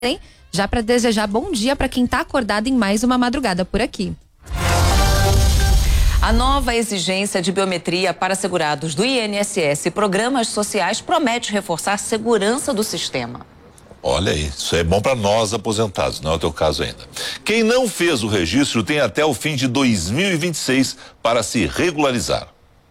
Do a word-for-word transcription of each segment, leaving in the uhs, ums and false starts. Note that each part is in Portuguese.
hein? Já para desejar bom dia para quem está acordado em mais uma madrugada por aqui. A nova exigência de biometria para segurados do I N S S e programas sociais promete reforçar a segurança do sistema. Olha aí, isso é bom para nós aposentados, não é o teu caso ainda. Quem não fez o registro tem até o fim de dois mil e vinte e seis para se regularizar.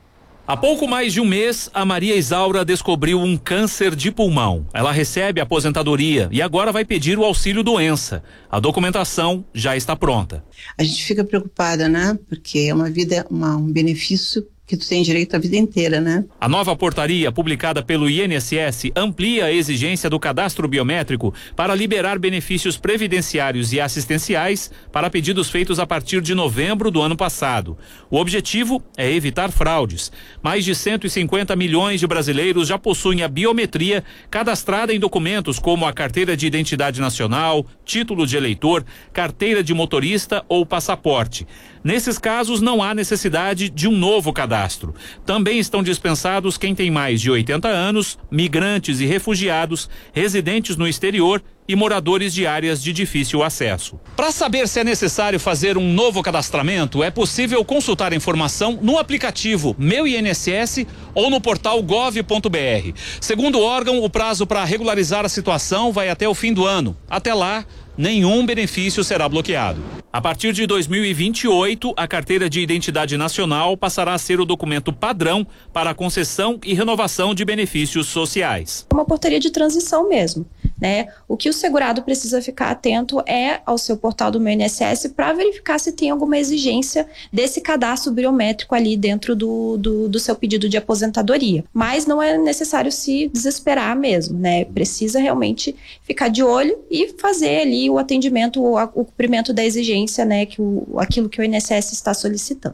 Há pouco mais de um mês, a Maria Isaura descobriu um câncer de pulmão. Ela recebe aposentadoria e agora vai pedir o auxílio doença. A documentação já está pronta. A gente fica preocupada, né? Porque é uma vida, uma, um benefício que tu tem direito a vida inteira, né? A nova portaria publicada pelo I N S S amplia a exigência do cadastro biométrico para liberar benefícios previdenciários e assistenciais para pedidos feitos a partir de novembro do ano passado. O objetivo é evitar fraudes. Mais de cento e cinquenta milhões de brasileiros já possuem a biometria cadastrada em documentos como a carteira de identidade nacional, título de eleitor, carteira de motorista ou passaporte. Nesses casos, não há necessidade de um novo cadastro. Também estão dispensados quem tem mais de oitenta anos, migrantes e refugiados, residentes no exterior e moradores de áreas de difícil acesso. Para saber se é necessário fazer um novo cadastramento, é possível consultar a informação no aplicativo Meu I N S S ou no portal gov ponto br. Segundo o órgão, o prazo para regularizar a situação vai até o fim do ano. Até lá, nenhum benefício será bloqueado. A partir de dois mil e vinte e oito, a carteira de identidade nacional passará a ser o documento padrão para a concessão e renovação de benefícios sociais. Uma portaria de transição mesmo, né? O que o segurado precisa ficar atento é ao seu portal do Meu I N S S para verificar se tem alguma exigência desse cadastro biométrico ali dentro do, do, do seu pedido de aposentadoria. Mas não é necessário se desesperar mesmo, né? Precisa realmente ficar de olho e fazer ali o atendimento, o, o cumprimento da exigência, né? Que o, aquilo que o I N S S está solicitando.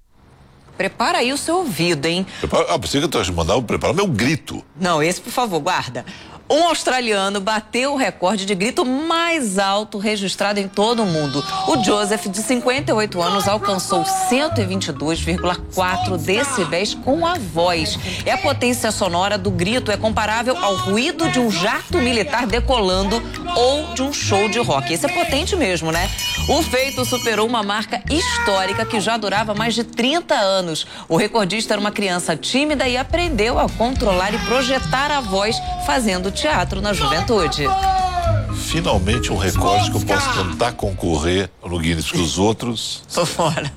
Prepara aí o seu ouvido, hein? Prepara, ah, pensei que eu ia mandar preparar meu grito. Não, esse por favor, guarda. Um australiano bateu o recorde de grito mais alto registrado em todo o mundo. O Joseph, de cinquenta e oito anos, alcançou cento e vinte e dois vírgula quatro decibéis com a voz. E a potência sonora do grito é comparável ao ruído de um jato militar decolando ou de um show de rock. Esse é potente mesmo, né? O feito superou uma marca histórica que já durava mais de trinta anos. O recordista era uma criança tímida e aprendeu a controlar e projetar a voz fazendo teatro na juventude. Finalmente um recorde que eu posso tentar concorrer no Guinness com os outros. Tô fora.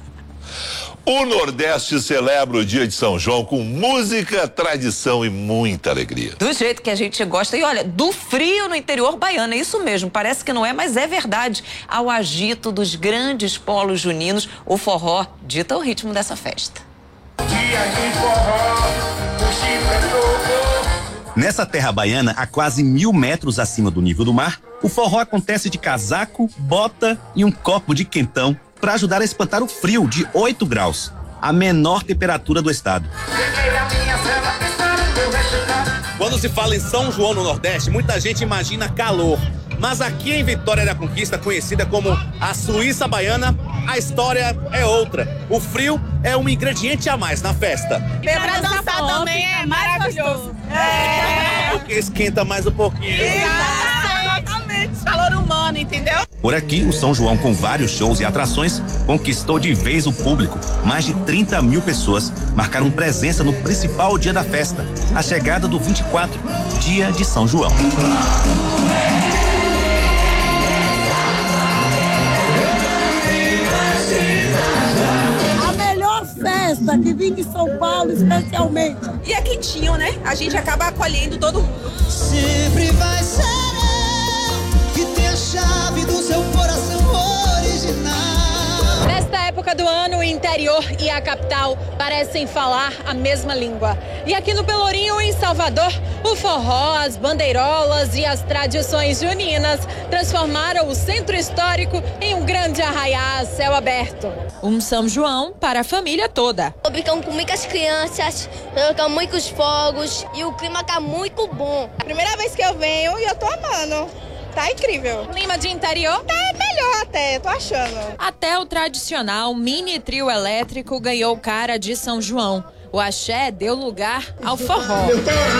O Nordeste celebra o dia de São João com música, tradição e muita alegria. Do jeito que a gente gosta. E olha, do frio no interior baiano, é isso mesmo. Parece que não é, mas é verdade. Ao agito dos grandes polos juninos, o forró dita o ritmo dessa festa. Dia de forró, o Chico é louco. Nessa terra baiana, a quase mil metros acima do nível do mar, o forró acontece de casaco, bota e um copo de quentão para ajudar a espantar o frio de oito graus, a menor temperatura do estado. Quando se fala em São João no Nordeste, muita gente imagina calor. Mas aqui em Vitória da Conquista, conhecida como a Suíça Baiana, a história é outra. O frio é um ingrediente a mais na festa. E pra dançar também é maravilhoso. É. Porque esquenta mais um pouquinho. Exatamente. Calor humano, entendeu? Por aqui, o São João, com vários shows e atrações, conquistou de vez o público. Mais de trinta mil pessoas marcaram presença no principal dia da festa, a chegada do vinte e quatro, dia de São João. Festa que vim de São Paulo especialmente. E é quentinho, né? A gente acaba acolhendo todo mundo. Sempre vai ser eu que tem a chave do seu coração original. Nesta época do ano, o interior e a capital parecem falar a mesma língua. E aqui no Pelourinho, em Salvador, o forró, as bandeirolas e as tradições juninas transformaram o centro histórico em um grande arraiá a céu aberto. Um São João para a família toda. Brincamos com muitas crianças, com muitos fogos e o clima tá muito bom. A primeira vez que eu venho e eu tô amando. Tá incrível. Clima de interior? Tá melhor até, tô achando. Até o tradicional mini trio elétrico ganhou cara de São João. O axé deu lugar ao forró.